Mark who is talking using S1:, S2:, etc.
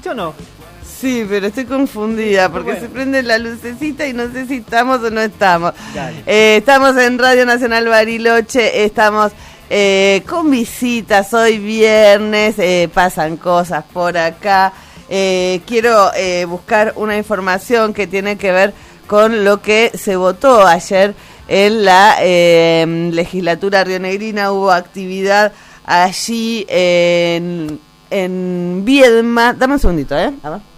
S1: escucha o no?
S2: Sí, pero estoy confundida porque se prende la lucecita y no sé si estamos o no estamos. Estamos en Radio Nacional Bariloche, estamos con visitas, hoy viernes, pasan cosas por acá. Quiero buscar una información que tiene que ver con lo que se votó ayer en la legislatura rionegrina. Hubo actividad allí en Viedma. Dame un segundito, a ver.